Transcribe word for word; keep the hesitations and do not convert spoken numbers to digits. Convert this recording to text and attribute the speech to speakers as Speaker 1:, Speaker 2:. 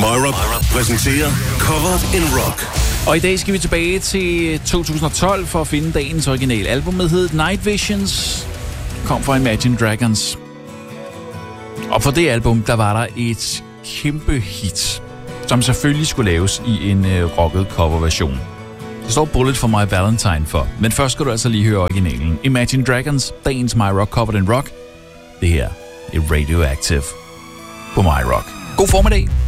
Speaker 1: My Rock præsenterer Covered in Rock.
Speaker 2: Og i dag skal vi tilbage til to tusind og tolv for at finde dagens original album, der hed Night Visions. Kom fra Imagine Dragons. Og for det album, der var der et kæmpe hit, som selvfølgelig skulle laves i en uh, rocket coverversion. Det står Bullet for My Valentine for, men først skal du altså lige høre originalen. Imagine Dragons, dagens My Rock Covered in Rock. Det her er Radioactive på My Rock. God formiddag.